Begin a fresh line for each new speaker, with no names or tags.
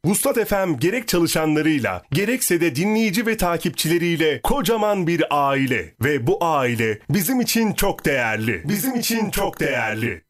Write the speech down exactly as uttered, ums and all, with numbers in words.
Vuslat F M gerek çalışanlarıyla, gerekse de dinleyici ve takipçileriyle kocaman bir aile. Ve bu aile bizim için çok değerli. Bizim için çok değerli.